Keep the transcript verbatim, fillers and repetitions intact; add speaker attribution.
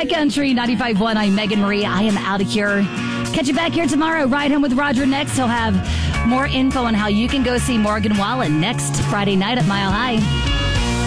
Speaker 1: High Country ninety-five point one. I'm Megan Marie. I am out of here. Catch you back here tomorrow. Ride Home with Roger next. He'll have more info on how you can go see Morgan Wallen next Friday night at Mile High.